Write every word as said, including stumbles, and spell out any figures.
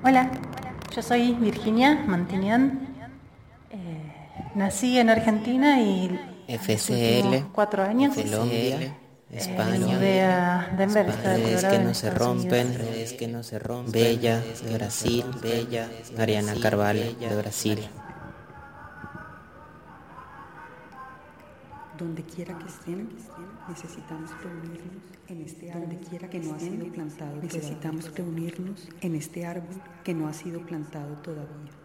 Hola, yo soy Virginia Mantinian. Eh, nací en Argentina y en los últimos F C L, cuatro años Colombia, eh, me España, mudé a Denver, estado de redes Colorado, que en no se Estados Unidos. rompen, Bella de Brasil, Mariana Carvalho de Brasil. Donde quiera que estén, necesitamos reunirnos en este árbol. Donde quiera que no ha sido plantado, necesitamos reunirnos en este árbol que no ha sido plantado todavía.